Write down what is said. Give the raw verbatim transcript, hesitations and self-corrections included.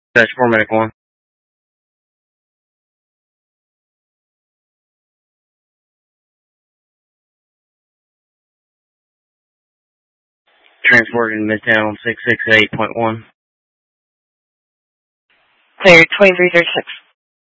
Dash four Medic one. Transporting Midtown six six eight point one. Clear twenty-three thirty-six.